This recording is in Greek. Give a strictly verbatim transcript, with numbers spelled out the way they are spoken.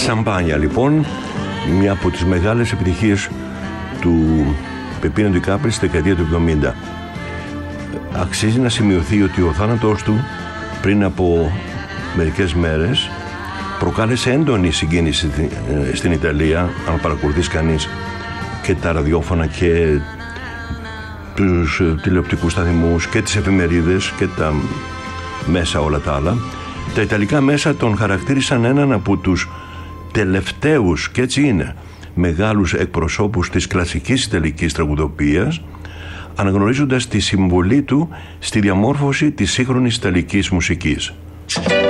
Σαμπάνια λοιπόν, μια από τις μεγάλες επιτυχίες του Πεπίνο Ντικάπρη στη δεκαετία του εβδομήντα. Αξίζει να σημειωθεί ότι ο θάνατός του πριν από μερικές μέρες προκάλεσε έντονη συγκίνηση στην Ιταλία. Αν παρακολουθείς κανείς και τα ραδιόφωνα και τους τηλεοπτικούς σταθμούς και τις εφημερίδες και τα μέσα όλα τα άλλα, τα ιταλικά μέσα τον χαρακτήρισαν έναν από τους τελευταίους, και έτσι είναι, μεγάλους εκπροσώπους της κλασικής ιταλικής τραγουδοποιίας, αναγνωρίζοντας τη συμβολή του στη διαμόρφωση της σύγχρονης ιταλικής μουσικής.